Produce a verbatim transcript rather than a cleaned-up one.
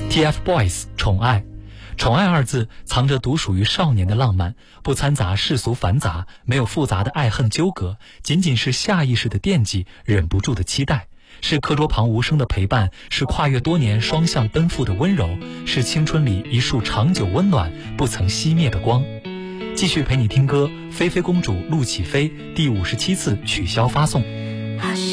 T F BOYS 宠爱，宠爱二字藏着独属于少年的浪漫，不掺杂世俗繁杂，没有复杂的爱恨纠葛，仅仅是下意识的惦记，忍不住的期待，是课桌旁无声的陪伴，是跨越多年双向奔赴的温柔，是青春里一束长久温暖不曾熄灭的光。继续陪你听歌，菲菲公主陆启飞第五十七次取消发送。